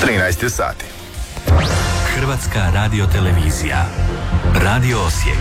13 sati. Hrvatska radiotelevizija. Radio Osijek.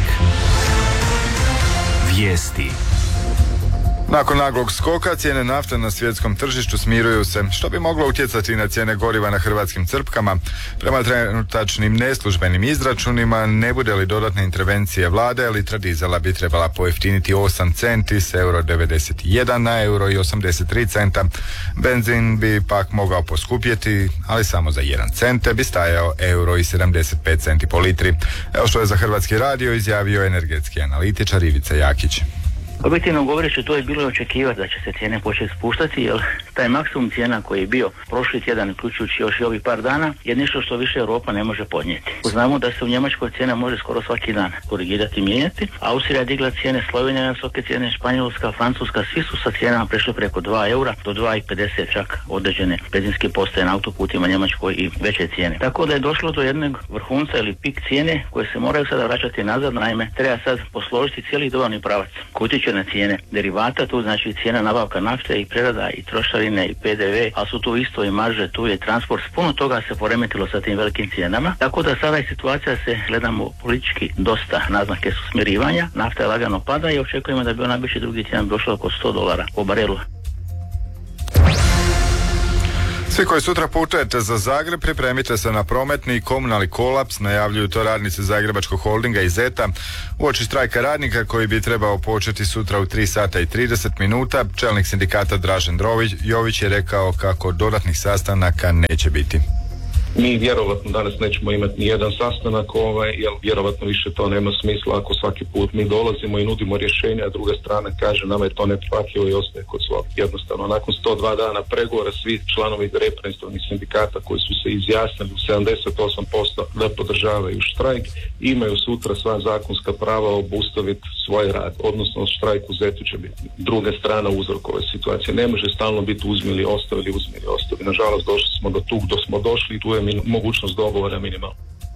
Vijesti. Nakon naglog skoka cijene nafte na svjetskom tržištu smiruju se, što bi moglo utjecati na cijene goriva na hrvatskim crpkama. Prema trenutačnim neslužbenim izračunima, ne bude li dodatne intervencije vlade, litra dizela bi trebala pojeftiniti 8 centi s euro 91 na euro i 83 centa. Benzin bi pak mogao poskupjeti, ali samo za 1 cent bi stajao euro i 75 centi po litri. Evo što je za Hrvatski radio izjavio energetski analitičar Ivica Jakić. Objektivno govoreći, to je bilo očekivati da će se cijene početi spuštati, jer taj maksimum cijena koji je bio prošli tjedan, uključujući još i ovih par dana, je nešto što više Europa ne može podnijeti. Znamo da se u Njemačkoj cijena može skoro svaki dan korigirati i mijenjati. Austrija je digla cijene, Slovenija na visoke cijene, Španjolska, Francuska, svi su sa cijenama prešli preko 2 eura do 2,50 čak određene benzinske postaje na autoputima Njemačkoj i veće cijene. Tako da je došlo do jednog vrhunca ili pik cijene koje se moraju sada vraćati nazad. Naime, treba sad posložiti cijeli dobavni pravac koji utječe na cijene derivata, tu znači cijena nabavka nafte i prerada i trošarine i PDV, a su tu isto i marže, tu je transport, puno toga se poremetilo sa tim velikim cijenama, tako da sada je situacija, se gledamo politički, dosta naznake su smirivanja, nafta je lagano pada i očekujemo da bi ona biće drugi tjedan došla oko $100 po barelu. Svi koji sutra putujete za Zagreb, pripremite se na prometni i komunalni kolaps, najavljuju to radnici Zagrebačkog holdinga i Zeta. Uoči štrajka radnika koji bi trebao početi sutra u 3 sata i 30 minuta, čelnik sindikata Dražen Jović je rekao kako dodatnih sastanaka neće biti. Mi vjerovatno danas nećemo imati ni jedan sastanak, jer vjerovatno više to nema smisla ako svaki put mi dolazimo i nudimo rješenja, a druga strana kaže nama je to neprihvatljivo i ostaje kod svog. Jednostavno, nakon 102 dana pregovora svi članovi reprezentativnih sindikata koji su se izjasnili u 78% da podržavaju štrajk, imaju sutra sva zakonska prava obustaviti svoj rad, odnosno štrajk u Zetu će biti druga strana uzrok ove situacije. Ne može stalno biti uzmi ostavi. Nažalost, došli smo do tu gdje smo došli i tu je mogućnost dogovora minimalna.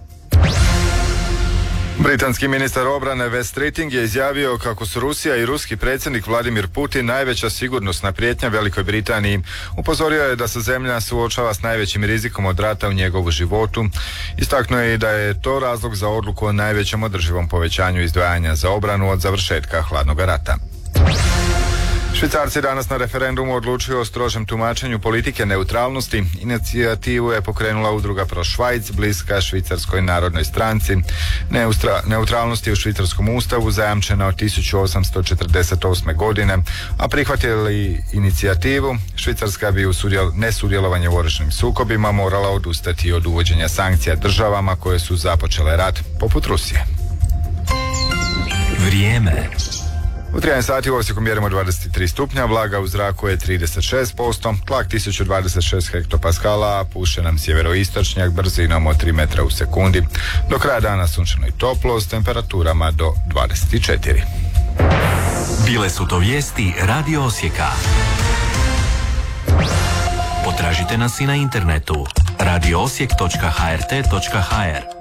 Britanski ministar obrane West Keating je izjavio kako su Rusija i ruski predsjednik Vladimir Putin najveća sigurnosna prijetnja Velikoj Britaniji. Upozorio je da se zemlja suočava s najvećim rizikom od rata u njegovu životu. Istaknuo je i da je to razlog za odluku o najvećem održivom povećanju izdvajanja za obranu od završetka hladnog rata. Švicarci danas na referendumu odlučuju o strožem tumačenju politike neutralnosti. Inicijativu je pokrenula udruga Pro Švajc, bliska Švicarskoj narodnoj stranci. Neutralnost je u švicarskom ustavu zajamčena od 1848. godine, a prihvatili inicijativu, Švicarska bi u nesudjelovanje u oružanim sukobima morala odustati od uvođenja sankcija državama koje su započele rat, poput Rusije. Vrijeme. U 13 sati u Osijeku mjerimo 23 stupnja, vlaga u zraku je 36%, tlak 1026 hektopaskala, puše nam sjeveroistočnjak brzinom od 3 metra u sekundi. Do kraja dana sunčano i toplo s temperaturama do 24. Bile su to vijesti Radio Osijeka. Potražite nas i na internetu radioosijek.hrt.hr.